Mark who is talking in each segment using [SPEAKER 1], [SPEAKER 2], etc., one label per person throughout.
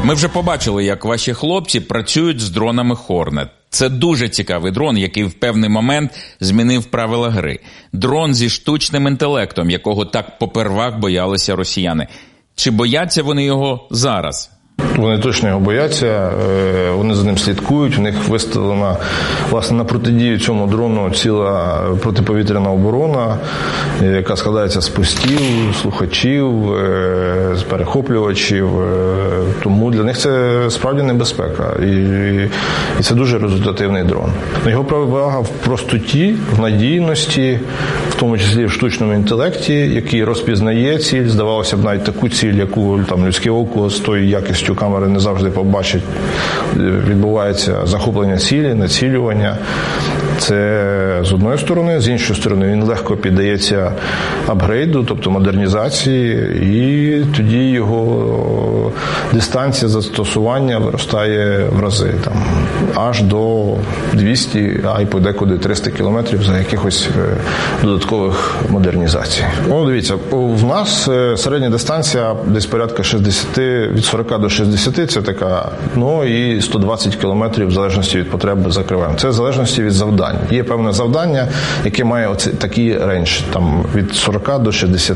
[SPEAKER 1] Ми вже побачили, як ваші хлопці працюють з дронами Hornet. Це дуже цікавий дрон, який в певний момент змінив правила гри. Дрон зі штучним інтелектом, якого так попервах боялися росіяни. Чи бояться вони його зараз?
[SPEAKER 2] Вони точно його бояться, вони за ним слідкують, у них виставлена, власне, на протидію цьому дрону ціла протиповітряна оборона, яка складається з постів, слухачів, з перехоплювачів, тому для них це справді небезпека, і це дуже результативний дрон. Його перевага в простоті, в надійності, в тому числі в штучному інтелекті, який розпізнає ціль, здавалося б, навіть таку ціль, яку там людське око з тою якістю камери не завжди побачить. Відбувається захоплення цілі, націлювання. Це з одної сторони, з іншої сторони він легко піддається апгрейду, тобто модернізації, і тоді його дистанція застосування виростає в рази, там, аж до 200, а й подекуди 300 кілометрів за якихось додаткових модернізацій. Ну, дивіться, в нас середня дистанція десь порядка 60, від 40 до 60, це така, ну і 120 кілометрів в залежності від потреби закриваємо. Це в залежності від завдань. Є певне завдання, яке має такий рейндж, там, від 40 до 60.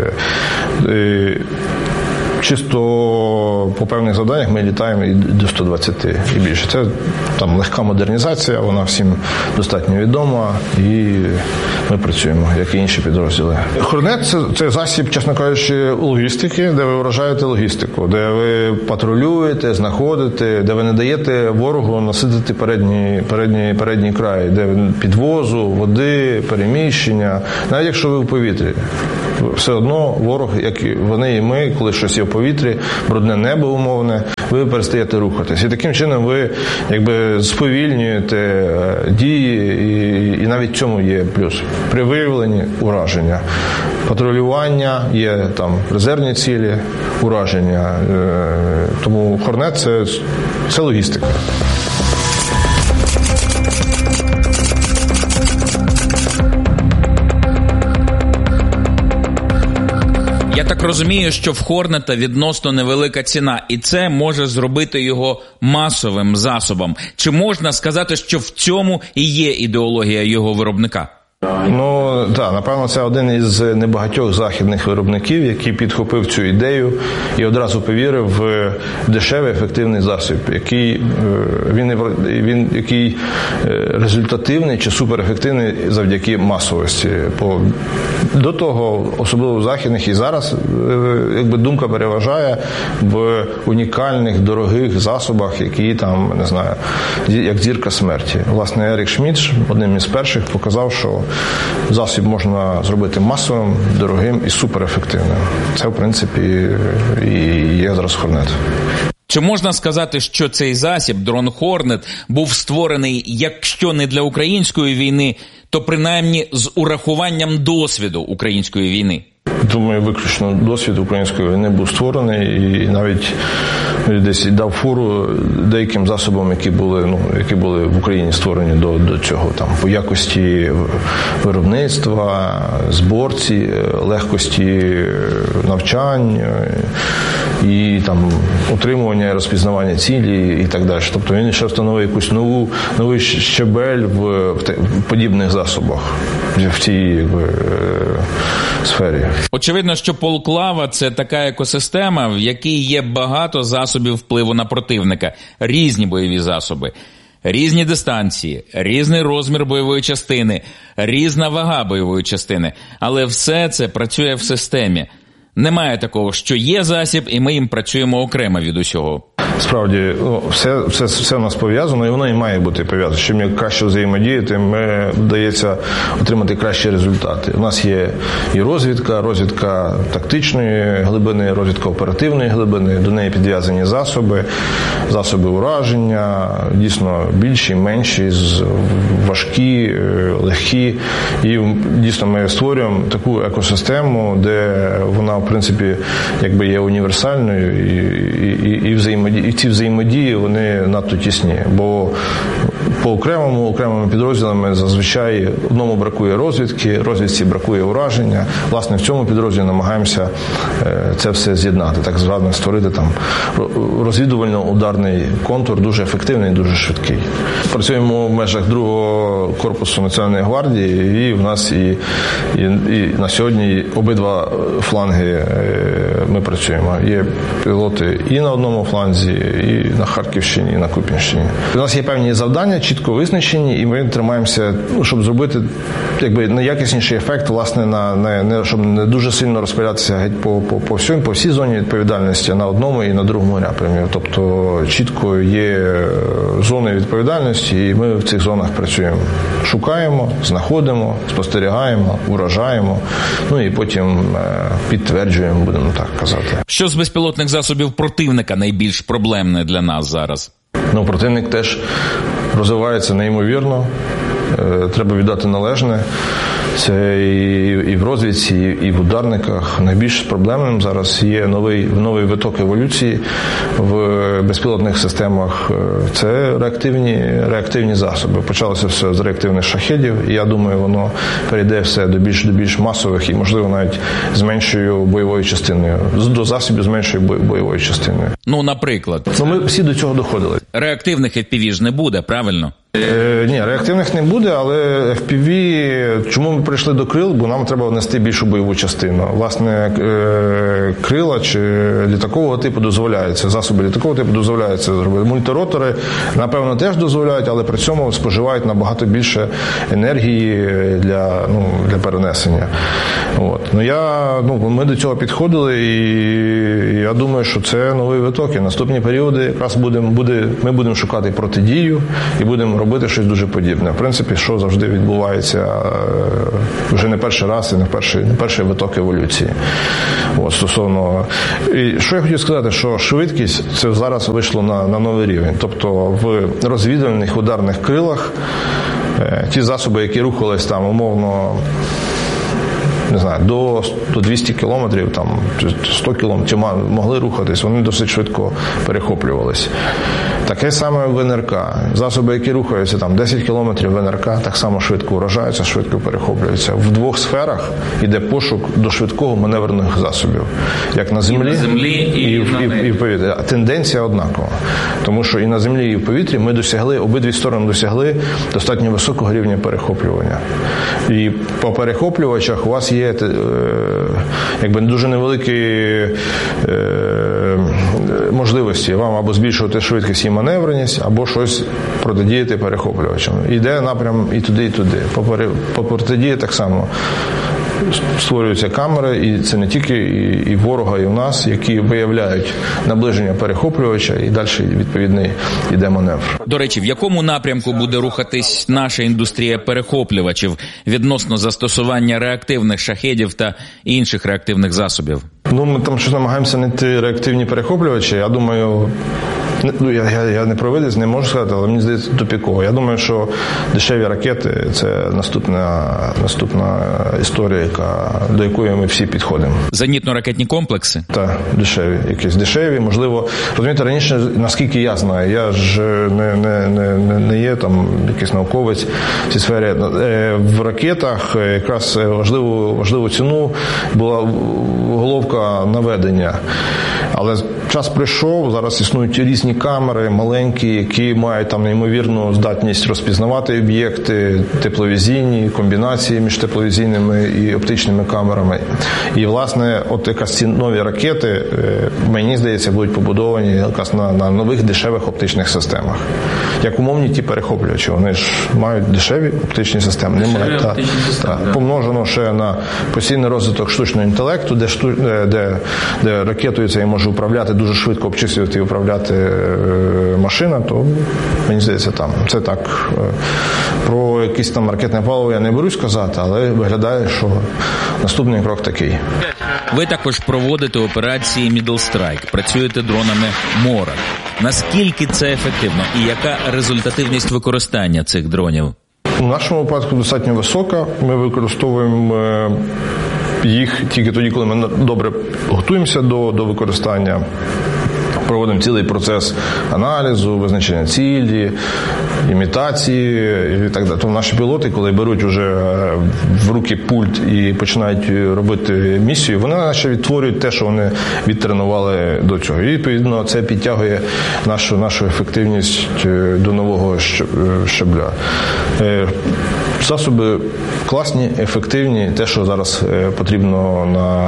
[SPEAKER 2] Чисто по певних завданнях ми літаємо і до 120 і більше. Це там легка модернізація, вона всім достатньо відома, і ми працюємо, як і інші підрозділи. Hornet – це засіб, чесно кажучи, логістики, де ви вражаєте логістику, де ви патрулюєте, знаходите, де ви не даєте ворогу наситити передній край, де підвозу, води, переміщення, навіть якщо ви в повітрі. Все одно ворог, як і вони і ми, коли щось є в повітрі, брудне небо умовне, ви перестаєте рухатись. І таким чином ви якби сповільнюєте дії, і навіть в цьому є плюс. При виявленні ураження, патрулювання, є там резервні цілі, ураження. Тому Hornet – це логістика.
[SPEAKER 1] Я так розумію, що в Хорнета відносно невелика ціна, і це може зробити його масовим засобом. Чи можна сказати, що в цьому і є ідеологія його виробника?
[SPEAKER 2] Ну, так, напевно, це один із небагатьох західних виробників, який підхопив цю ідею і одразу повірив в дешевий, ефективний засіб, який результативний чи суперефективний завдяки масовості. До того, особливо в західних, і зараз якби думка переважає в унікальних, дорогих засобах, які там, не знаю, як зірка смерті. Власне, Ерік Шмідт одним із перших показав, що засіб можна зробити масовим, дорогим і суперефективним. Це, в принципі, і є зараз Hornet.
[SPEAKER 1] Чи можна сказати, що цей засіб, дрон Hornet, був створений, якщо не для української війни, то принаймні з урахуванням досвіду української війни?
[SPEAKER 2] Думаю, виключно досвід української війни був створений, і навіть десь дав фору деяким засобам, які були в Україні створені до цього, там, по якості виробництва, зборці, легкості навчань і там утримування і розпізнавання цілі і так далі. Тобто він ще встановив якусь новий щебель в подібних засобах в цій сфері.
[SPEAKER 1] Очевидно, що полклава – це така екосистема, в якій є багато засобів впливу на противника, різні бойові засоби, різні дистанції, різний розмір бойової частини, різна вага бойової частини, але все це працює в системі. Немає такого, що є засіб, і ми їм працюємо окремо від усього.
[SPEAKER 2] Справді, все у нас пов'язано, і воно і має бути пов'язано. Чим як краще взаємодіяти, вдається отримати кращі результати. У нас є і розвідка тактичної глибини, розвідка оперативної глибини, до неї підв'язані засоби ураження, дійсно більші, менші, важкі, легкі. І дійсно ми створюємо таку екосистему, де вона, в принципі, якби є універсальною і ці взаємодії, вони надто тісні, бо по окремими підрозділами зазвичай одному бракує розвідці бракує ураження. Власне, в цьому підрозділі намагаємося це все з'єднати, так звано створити там розвідувально-ударний контур, дуже ефективний, дуже швидкий. Працюємо в межах 2-го корпусу Національної гвардії, і в нас і на сьогодні обидва фланги ми працюємо. Є пілоти і на одному фланзі, і на Харківщині, і на Куп'янщині. У нас є певні завдання, чітко визначені, і ми тримаємося, щоб зробити найякісніший ефект, власне, щоб не дуже сильно розпилятися геть по всій зоні відповідальності на одному і на другому напрямі. Тобто чітко є зони відповідальності, і ми в цих зонах працюємо. Шукаємо, знаходимо, спостерігаємо, уражаємо, і потім підтверджуємо, будемо так казати.
[SPEAKER 1] Що з безпілотних засобів противника найбільш проблемне для нас зараз?
[SPEAKER 2] Противник теж розвивається неймовірно. Треба віддати належне. Це і в розвідці, і в ударниках. Найбільш проблемним зараз є новий виток еволюції в безпілотних системах. Це реактивні засоби. Почалося все з реактивних шахедів, і я думаю, воно перейде все до більш масових і, можливо, навіть з меншою бойовою частиною. До засобів з меншою бойовою частиною.
[SPEAKER 1] Наприклад?
[SPEAKER 2] Ми всі до цього доходили.
[SPEAKER 1] Реактивних FPV ж не буде, правильно?
[SPEAKER 2] Ні, реактивних не буде, але FPV, чому ми прийшли до крил? Бо нам треба внести більшу бойову частину. Власне, крила чи літакового типу дозволяється, засоби літакового типу дозволяється зробити. Мультиротори, напевно, теж дозволяють, але при цьому споживають набагато більше енергії для перенесення. Ми до цього підходили, і я думаю, що це новий виток. І наступні періоди якраз ми будемо шукати протидію і будемо робити щось дуже подібне. В принципі, що завжди відбувається вже не перший раз і не перший виток еволюції. Стосовно. І що я хотів сказати, що швидкість це зараз вийшло на новий рівень. Тобто в розвідувальних ударних крилах ті засоби, які рухались там умовно до 200 кілометрів, 100 кілометрів могли рухатись, вони досить швидко перехоплювалися. Таке саме в НРК. Засоби, які рухаються 10 кілометрів в НРК, так само швидко вражаються, швидко перехоплюються. В двох сферах йде пошук до швидкого маневрених засобів. Як на землі, і в повітрі. Тенденція однакова. Тому що і на землі, і в повітрі ми обидві сторони досягли достатньо високого рівня перехоплювання. І по перехоплювачах у вас є дуже невеликі можливості вам або збільшувати швидкість і маневреність, або щось протидіяти перехоплювачам. Іде напрям і туди, і туди. По протидії так само створюються камери, і це не тільки і ворога, і в нас, які виявляють наближення перехоплювача, і далі відповідний іде маневр.
[SPEAKER 1] До речі, в якому напрямку буде рухатись наша індустрія перехоплювачів відносно застосування реактивних шахедів та інших реактивних засобів?
[SPEAKER 2] Ми там щось намагаємося знайти реактивні перехоплювачі. Я думаю, я не провидець, не можу сказати, але мені здається тупіково. Я думаю, що дешеві ракети – це наступна історія, до якої ми всі підходимо.
[SPEAKER 1] Зенітно-ракетні комплекси?
[SPEAKER 2] Так, дешеві, можливо. Розумієте, раніше, наскільки я знаю, я ж не є там якийсь науковець в цій сфері. В ракетах якраз важливу ціну була головка наведення. Але час прийшов, зараз існують різні камери, маленькі, які мають неймовірну здатність розпізнавати об'єкти, тепловізійні, комбінації між тепловізійними і оптичними камерами. І, власне, якраз ці нові ракети, мені здається, будуть побудовані якраз на нових дешевих оптичних системах. Як умовні ті перехоплювачі, вони ж мають дешеві оптичні системи. Немає, помножено ще на постійний розвиток штучного інтелекту, де ракетою це може управляти, дуже швидко обчислювати і управляти машина, то, мені здається, це так. Про якісь там ракетне паливо я не берусь сказати, але виглядає, що наступний крок такий.
[SPEAKER 1] Ви також проводите операції Middle Strike, працюєте дронами Мораг. Наскільки це ефективно і яка результативність використання цих дронів?
[SPEAKER 2] У нашому випадку достатньо висока. Ми використовуємо їх тільки тоді, коли ми добре готуємося до використання. проводимо цілий процес аналізу, визначення цілі, імітації і так далі. Тому наші пілоти, коли беруть уже в руки пульт і починають робити місію, вони наче відтворюють те, що вони відтренували до цього. І, відповідно, це підтягує нашу ефективність до нового щабля. Засоби класні, ефективні, те, що зараз потрібно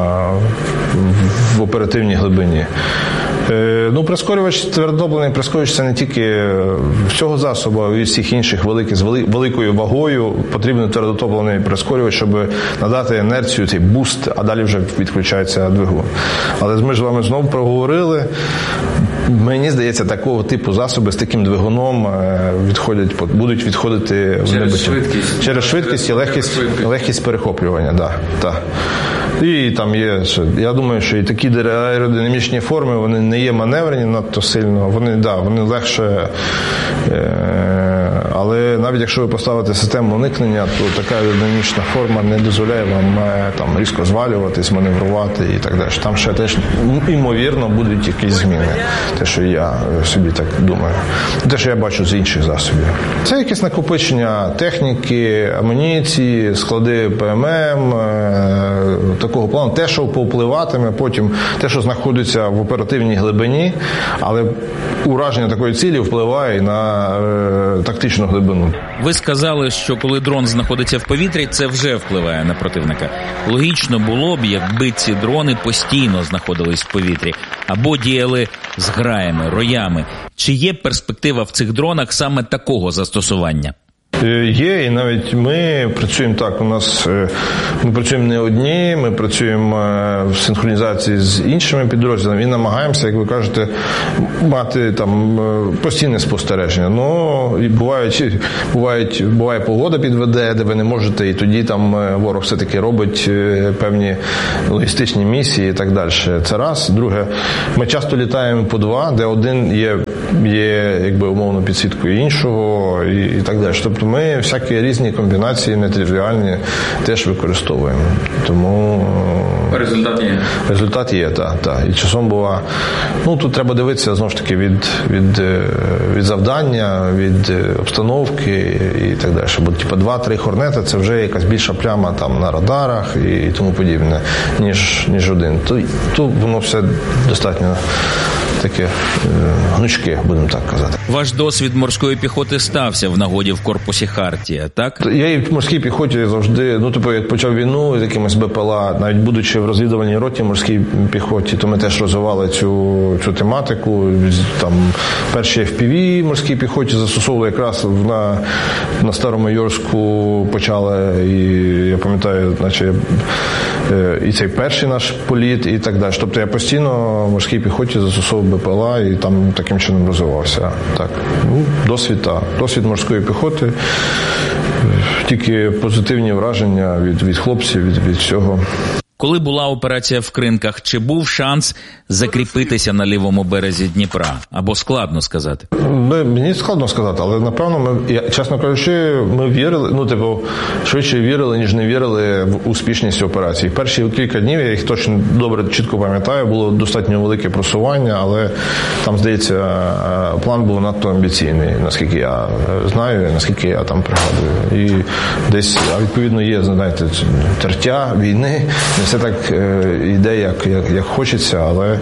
[SPEAKER 2] в оперативній глибині. Прискорювач, твердотопливний прискорювач – це не тільки всього засобу, а й всіх інших з великою вагою потрібен твердотопливний прискорювач, щоб надати інерцію, цей буст, а далі вже відключається двигун. Але ми ж з вами знову проговорили, мені здається, такого типу засоби з таким двигуном будуть відходити через швидкість і легкість перехоплювання. Да. І там є, я думаю, що і такі аеродинамічні форми, вони не є маневрені надто сильно, вони легше, але навіть якщо ви поставите систему уникнення, то така аеродинамічна форма не дозволяє вам там різко звалюватись, маневрувати і так далі. Там ще теж, ймовірно, будуть якісь зміни. Те, що я собі так думаю. Те, що я бачу з інших засобів. Це якесь накопичення техніки, амуніції, склади ПММ, такого плану. Те, що повпливатиме потім, те, що знаходиться в оперативній глибині, але ураження такої цілі впливає на тактичну глибину.
[SPEAKER 1] Ви сказали, що коли дрон знаходиться в повітрі, це вже впливає на противника. Логічно було б, якби ці дрони постійно знаходились в повітрі або діяли зграями, роями. Чи є перспектива в цих дронах саме такого застосування?
[SPEAKER 2] Є, і навіть ми працюємо так, ми працюємо не одні, ми працюємо в синхронізації з іншими підрозділами і намагаємося, як ви кажете, мати там постійне спостереження. І буває погода підведе, де ви не можете, і тоді там ворог все-таки робить певні логістичні місії і так далі. Це раз. Друге, ми часто літаємо по два, де один є якби умовно підсвіткою іншого і так далі. Тобто ми всякі різні комбінації, нетривіальні, теж використовуємо. Тому результат є, так. І часом буває, тут треба дивитися, знову ж таки, від завдання, від обстановки і так далі. Бо 2-3 хорнети – це вже якась більша пляма там на радарах і тому подібне, ніж один. Тут воно все достатньо таке гнучке, будемо так казати.
[SPEAKER 1] Ваш досвід морської піхоти стався в нагоді в корпусі «Хартія», так?
[SPEAKER 2] Я і в морській піхоті завжди, як почав війну з якимось БПЛА, навіть будучи в розвідувальній роті в морській піхоті, то ми теж розвивали цю тематику. Там перші FPV в морській піхоті застосовували якраз на Старомайорську почали, і я пам'ятаю, наче і цей перший наш політ і так далі. Тобто я постійно в морській піхоті застосовував БПЛА і там таким чином розвивався. Так. Досвід морської піхоти, тільки позитивні враження від хлопців, від всього.
[SPEAKER 1] Коли була операція в Кринках, чи був шанс закріпитися на лівому березі Дніпра? Або складно сказати?
[SPEAKER 2] Мені складно сказати, але, напевно, чесно кажучи, ми вірили, швидше вірили, ніж не вірили в успішність операції. Перші кілька днів, я їх точно чітко пам'ятаю, було достатньо велике просування, але там, здається, план був надто амбіційний, наскільки я знаю, наскільки я там пригадую. І десь, відповідно, є, знаєте, тертя війни, не все так йде, як хочеться, але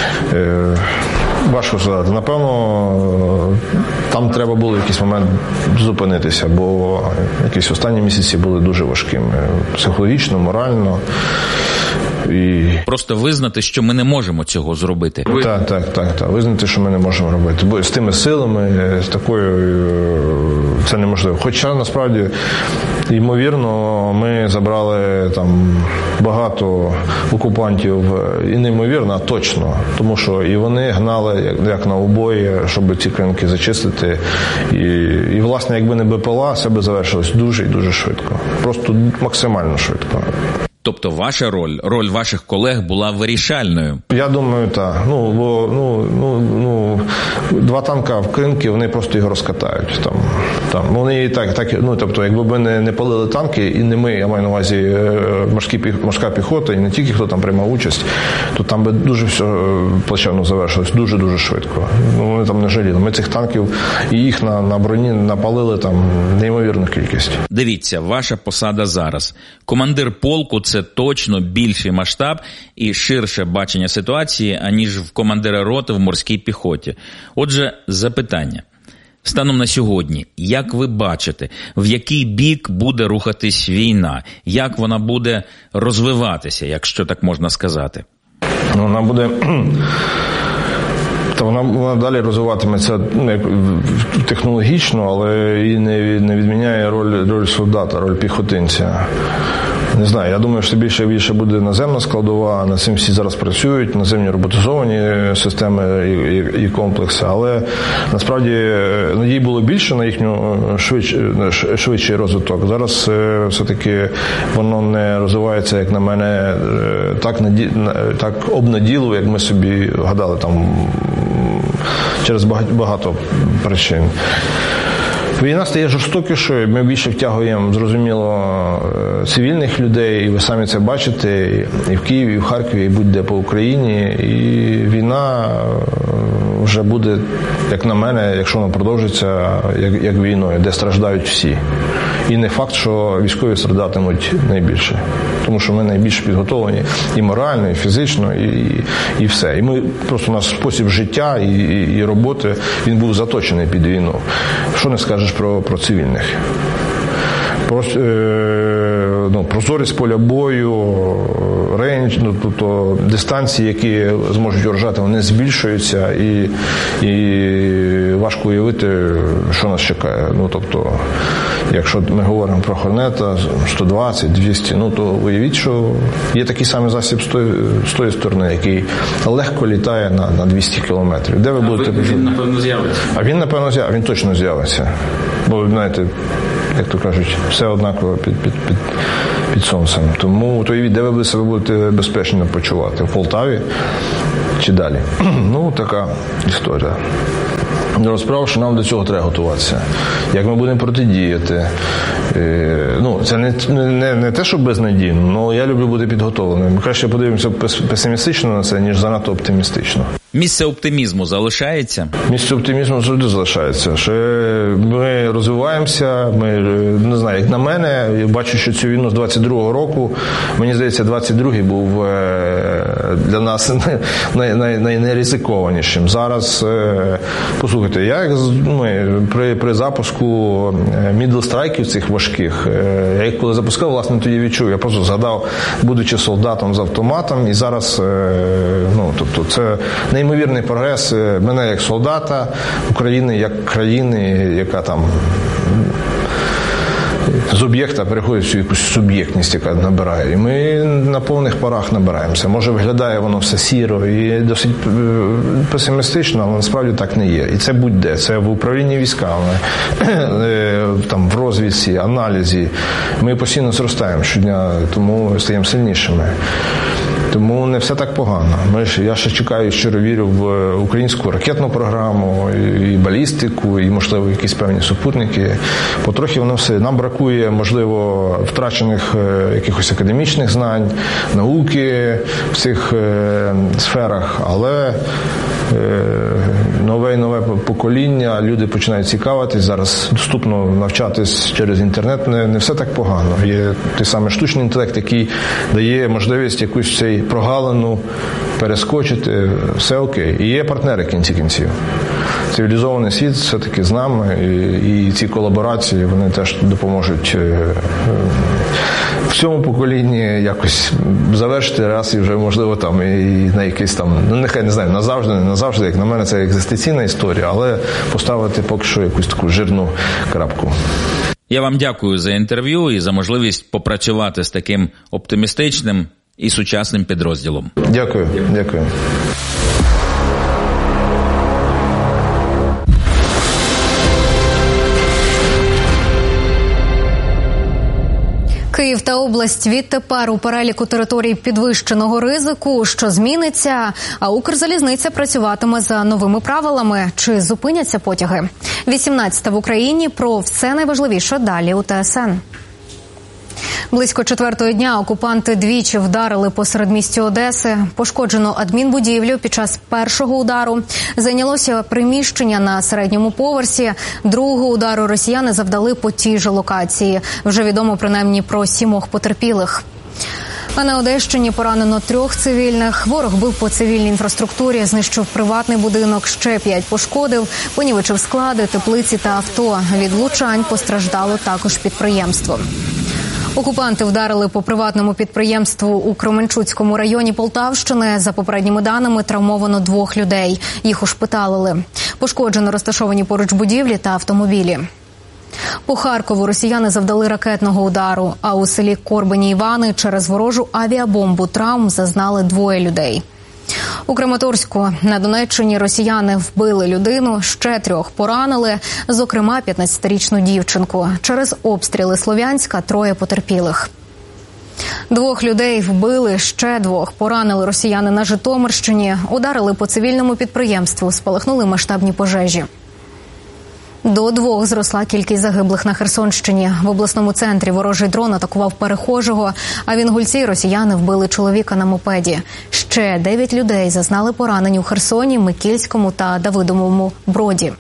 [SPEAKER 2] важко сказати. Напевно, там треба було в якийсь момент зупинитися, бо якісь останні місяці були дуже важкими. Психологічно, морально.
[SPEAKER 1] Просто визнати, що ми не можемо цього зробити.
[SPEAKER 2] Так. Визнати, що ми не можемо робити. Бо з тими силами, з такою, це неможливо. Хоча, насправді, ймовірно, ми забрали там багато окупантів, і неймовірно, а точно. Тому що і вони гнали, як на обої, щоб ці Кринки зачистити. І власне, якби не БПЛА, все би завершилось дуже і дуже швидко. Просто максимально швидко.
[SPEAKER 1] Тобто ваша роль ваших колег була вирішальною?
[SPEAKER 2] Я думаю, так. Два танка в Кринки, вони просто його розкатають. Вони тобто, якби ми не палили танки, і не ми, я маю на увазі морська піхота, і не тільки хто там приймав участь, то там би дуже все плачевно завершилось, дуже-дуже швидко. Вони там не жаліли. Ми цих танків і їх на броні напалили там неймовірну кількість.
[SPEAKER 1] Дивіться, ваша посада зараз. Командир полку – це точно більший масштаб і ширше бачення ситуації, аніж в командира роти в морській піхоті. Отже, запитання. Станом на сьогодні, як ви бачите, в який бік буде рухатись війна? Як вона буде розвиватися, якщо так можна сказати?
[SPEAKER 2] Вона буде... Вона далі розвиватиметься технологічно, але і не відміняє роль солдата, роль піхотинця. Не знаю, я думаю, що більше буде наземна складова, над цим всі зараз працюють, наземні роботизовані системи і комплекси, але насправді надій було більше на їхню швидший розвиток. Зараз все-таки воно не розвивається, як на мене, так обнадійливо, як ми собі гадали там через багато причин. Війна стає жорстокішою, ми більше втягуємо, зрозуміло, цивільних людей, і ви самі це бачите, і в Києві, і в Харкові, і будь-де по Україні. І війна вже буде, як на мене, якщо вона продовжиться, як війною, де страждають всі. І не факт, що військові страждатимуть найбільше. Тому що ми найбільше підготовлені і морально, і фізично, і все. І ми просто, наш спосіб життя і роботи, він був заточений під війну. Що не скажеш про цивільних? Прозорість поля бою, рейндж, тобто дистанції, які зможуть уражати, вони збільшуються, і важко уявити, що нас чекає. Тобто, якщо ми говоримо про Хорнета 120, 200, то уявіть, що є такий самий засіб з тої сторони, який легко літає на 200 кілометрів. Де ви будете?
[SPEAKER 1] Він, напевно, з'явиться.
[SPEAKER 2] А він, напевно, з'явиться. Він точно з'явиться. Бо, знаєте, як то кажуть, все однаково під сонцем. Тому де ви себе будете безпечно почувати? В Полтаві чи далі? Така історія. Справа, що нам до цього треба готуватися. Як ми будемо протидіяти. Це не те, що безнадійно, але я люблю бути підготовленим. Ми краще подивимося песимістично на це, ніж занадто оптимістично.
[SPEAKER 1] Місце оптимізму залишається?
[SPEAKER 2] Місце оптимізму завжди залишається. Ми розвиваємося, не знаю, як на мене, я бачу, що цю війну з 22-го року, мені здається, 22-й був для нас найризикованішим. Зараз, послухайте, при запуску мідл-страйків цих важких, я їх коли запускав, власне, тоді відчув, я просто згадав, будучи солдатом з автоматом, і зараз, тобто, це неймовірний прогрес мене як солдата, України як країни, яка там з об'єкта переходить в цю якусь суб'єктність, яка набирає. І ми на повних парах набираємося. Може, виглядає воно все сіро і досить песимістично, але насправді так не є. І це будь-де. Це в управлінні військами, там, в розвідці, аналізі. Ми постійно зростаємо щодня, тому стаємо сильнішими. Тому не все так погано. Я ще чекаю, щиро вірю в українську ракетну програму, і балістику, і, можливо, якісь певні супутники. Потрохи воно все. Нам бракує, можливо, втрачених якихось академічних знань, науки в цих сферах, але нове покоління, люди починають цікавитись, зараз доступно навчатись через інтернет, не все так погано. Є той самий штучний інтелект, який дає можливість якусь цей прогалину перескочити, все окей. І є партнери в кінці кінців. Цивілізований світ все-таки з нами, і ці колаборації, вони теж допоможуть в цьому поколінні якось завершити раз і вже, можливо, там і на якийсь там, нехай, не знаю, назавжди, не назавжди, як на мене, це екзистенційна історія, але поставити поки що якусь таку жирну крапку.
[SPEAKER 1] Я вам дякую за інтерв'ю і за можливість попрацювати з таким оптимістичним і сучасним підрозділом.
[SPEAKER 2] Дякую.
[SPEAKER 3] Київ та область відтепер у переліку територій підвищеного ризику. Що зміниться? А Укрзалізниця працюватиме за новими правилами. Чи зупиняться потяги? 18 в Україні. Про все найважливіше далі у ТСН. Близько 4-ї дня окупанти двічі вдарили по середмісті Одеси. Пошкоджено адмінбудівлю під час першого удару. Зайнялося приміщення на середньому поверсі. Другого удару росіяни завдали по тій же локації. Вже відомо принаймні про 7 потерпілих. А на Одещині поранено 3 цивільних. Ворог бив по цивільній інфраструктурі, знищив приватний будинок, ще 5 пошкодив, понівечив склади, теплиці та авто. Від влучань постраждало також підприємство. Окупанти вдарили по приватному підприємству у Кременчуцькому районі Полтавщини. За попередніми даними, травмовано 2 людей. Їх ушпиталили. Пошкоджено розташовані поруч будівлі та автомобілі. По Харкову росіяни завдали ракетного удару, а у селі Корбені-Івани через ворожу авіабомбу травм зазнали 2 людей. У Краматорську на Донеччині росіяни вбили людину, ще 3 поранили, зокрема 15-річну дівчинку. Через обстріли Слов'янська 3 потерпілих. 2 людей вбили, ще 2 поранили росіяни на Житомирщині, ударили по цивільному підприємству, спалахнули масштабні пожежі. До 2 зросла кількість загиблих на Херсонщині. В обласному центрі ворожий дрон атакував перехожого, а в Інгульці росіяни вбили чоловіка на мопеді. Ще 9 людей зазнали поранень у Херсоні, Микільському та Давидовому Броді.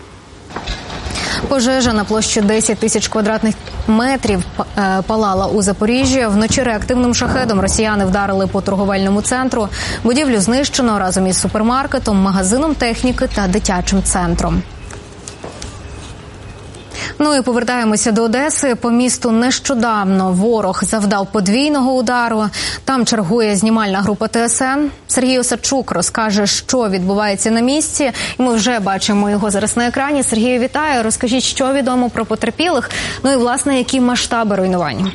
[SPEAKER 3] Пожежа на площі 10 тисяч квадратних метрів палала у Запоріжжі. Вночі реактивним шахедом росіяни вдарили по торговельному центру. Будівлю знищено разом із супермаркетом, магазином техніки та дитячим центром. Ну і повертаємося до Одеси. По місту нещодавно ворог завдав подвійного удару. Там чергує знімальна група ТСН. Сергій Осадчук розкаже, що відбувається на місці. І ми вже бачимо його зараз на екрані. Сергію, вітаю. Розкажіть, що відомо про потерпілих, ну і, власне, які масштаби руйнувань.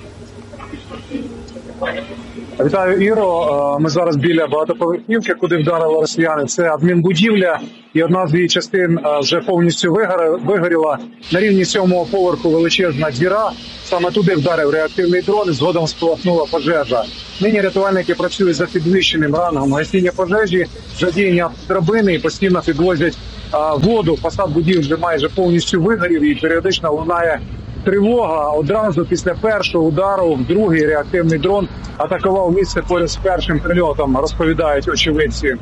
[SPEAKER 4] Вітаю, Іро. Ми зараз біля багатоповерхівки, куди вдарили росіяни. Це адмінбудівля, і одна з її частин вже повністю вигоріла. На рівні 7-го поверху величезна діра. Саме туди вдарив реактивний дрон, і згодом спалахнула пожежа. Нині рятувальники працюють за підвищеним рангом гасіння пожежі, задіяння драбини і постійно підвозять воду. Фасад будівлі вже майже повністю вигорів і періодично лунає тривога. Одразу після першого удару другий реактивний дрон атакував місце поряд з першим прильотом, розповідають очевидці.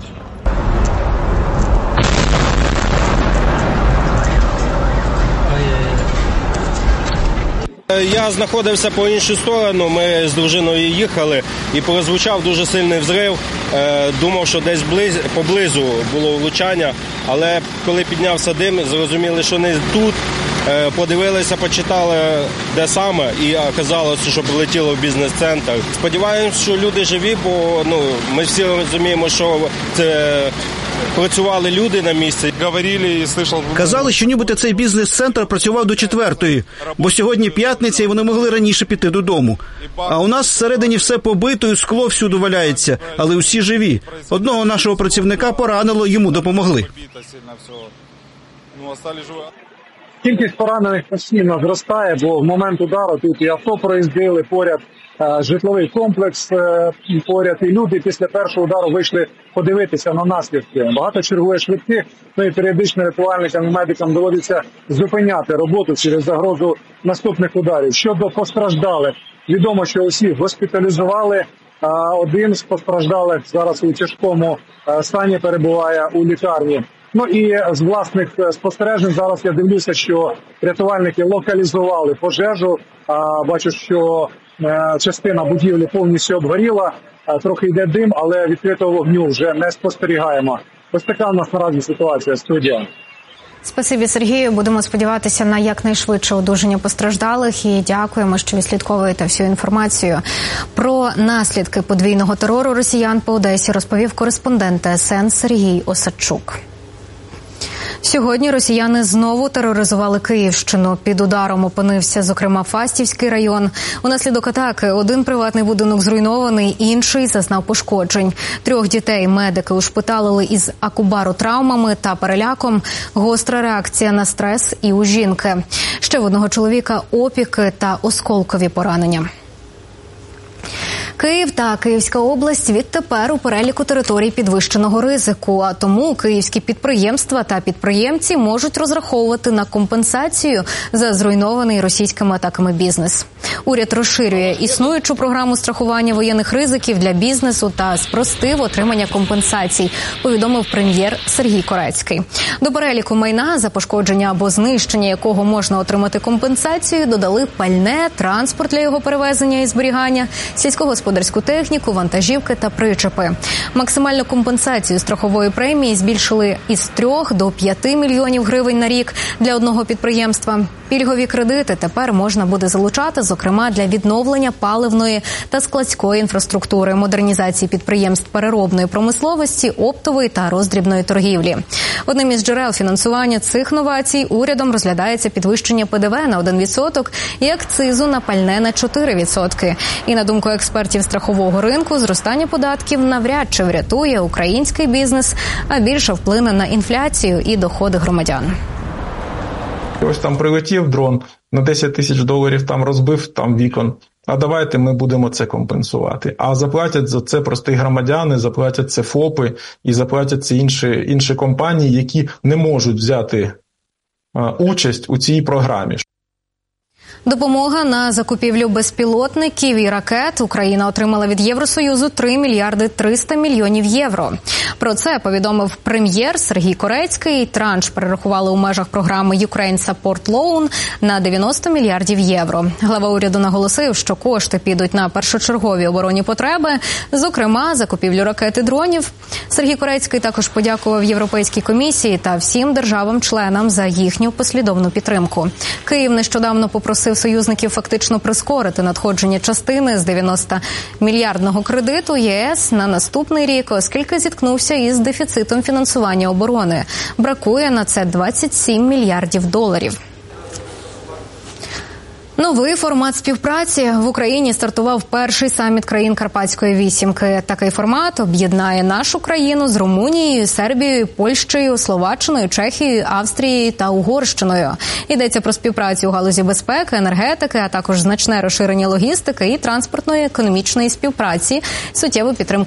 [SPEAKER 5] Я знаходився по іншу сторону, ми з дружиною їхали і прозвучав дуже сильний взрив. Думав, що десь поблизу було влучання, але коли піднявся дим, зрозуміли, що не тут. Подивилися, почитали, де саме, і оказалося, що прилетіло в бізнес-центр. Сподіваємося, що люди живі, бо ми всі розуміємо, що це працювали люди на місці.
[SPEAKER 6] Казали, що нібито цей бізнес-центр працював до 4-ї, бо сьогодні п'ятниця і вони могли раніше піти додому. А у нас всередині все побито і скло всюди валяється, але усі живі. Одного нашого працівника поранило, йому допомогли.
[SPEAKER 4] Кількість поранених постійно зростає, бо в момент удару тут і авто проїздили поряд, житловий комплекс поряд, і люди після першого удару вийшли подивитися на наслідки. Багато чергує швидких, і періодично рятувальникам і медикам доводиться зупиняти роботу через загрозу наступних ударів. Щодо постраждалих, відомо, що усіх госпіталізували. Один з постраждалих зараз у тяжкому стані перебуває у лікарні. Ну і з власних спостережень зараз я дивлюся, що рятувальники локалізували пожежу. Бачу, що частина будівлі повністю обгоріла, трохи йде дим, але відкритого вогню вже не спостерігаємо. Ось така у нас наразі ситуація. Студія.
[SPEAKER 3] Спасибі, Сергію. Будемо сподіватися на якнайшвидше одужання постраждалих і дякуємо, що відслідковуєте всю інформацію. Про наслідки подвійного терору росіян по Одесі розповів кореспондент ТСН Сергій Осадчук. Сьогодні росіяни знову тероризували Київщину. Під ударом опинився, зокрема, Фастівський район. Унаслідок атаки один приватний будинок зруйнований, інший зазнав пошкоджень. 3 дітей медики ушпиталили із акубаротравмами та переляком. Гостра реакція на стрес і у жінки. Ще в одного чоловіка опіки та осколкові поранення. Київ та Київська область відтепер у переліку територій підвищеного ризику, а тому київські підприємства та підприємці можуть розраховувати на компенсацію за зруйнований російськими атаками бізнес. Уряд розширює існуючу програму страхування воєнних ризиків для бізнесу та спростив отримання компенсацій, повідомив прем'єр Сергій Корецький. До переліку майна, за пошкодження або знищення якого можна отримати компенсацію, додали пальне, транспорт для його перевезення і зберігання, сільськогосподарську техніку, вантажівки та причепи. Максимальну компенсацію страхової премії збільшили із 3 до 5 мільйонів гривень на рік для одного підприємства. Пільгові кредити тепер можна буде залучати, зокрема, для відновлення паливної та складської інфраструктури, модернізації підприємств переробної промисловості, оптової та роздрібної торгівлі. Одним із джерел фінансування цих новацій урядом розглядається підвищення ПДВ на 1% і акцизу на пальне на 4%. І, на думку експертів страхового ринку, зростання податків навряд чи врятує український бізнес, а більше вплине на інфляцію і доходи громадян.
[SPEAKER 7] Ось там прилетів дрон, на 10 тисяч доларів там розбив там вікон. А давайте ми будемо це компенсувати. А заплатять за це прості громадяни, заплатять це ФОПи і заплатять це інші компанії, які не можуть взяти участь у цій програмі.
[SPEAKER 3] Допомога на закупівлю безпілотників і ракет Україна отримала від Євросоюзу 3 мільярди 300 мільйонів євро. Про це повідомив прем'єр Сергій Корецький. Транш перерахували у межах програми Ukraine Support Loan на 90 мільярдів євро. Глава уряду наголосив, що кошти підуть на першочергові оборонні потреби, зокрема закупівлю ракет і дронів. Сергій Корецький також подякував Європейській комісії та всім державам-членам за їхню послідовну підтримку. Київ нещодавно попросив союзників фактично прискорити надходження частини з 90-мільярдного кредиту ЄС на наступний рік, оскільки зіткнувся із дефіцитом фінансування оборони. Бракує на це 27 мільярдів доларів. Новий формат співпраці. В Україні стартував перший саміт країн Карпатської вісімки. Такий формат об'єднає нашу країну з Румунією, Сербією, Польщею, Словаччиною, Чехією, Австрією та Угорщиною. Йдеться про співпрацю у галузі безпеки, енергетики, а також значне розширення логістики і транспортної економічної співпраці, суттєву підтримку